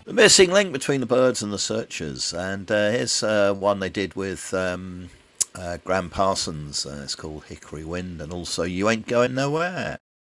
The missing link between the Byrds and the Searchers, and here's one they did with Graham Parsons. It's called Hickory Wind, and also You Ain't Going Nowhere.